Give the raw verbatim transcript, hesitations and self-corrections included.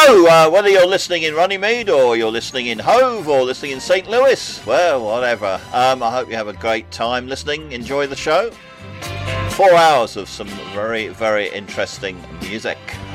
So, uh, whether you're listening in Runnymede or you're listening in Hove or listening in Saint Louis, well, whatever. Um, I hope you have a great time listening. Enjoy the show. Four hours of some very, very interesting music.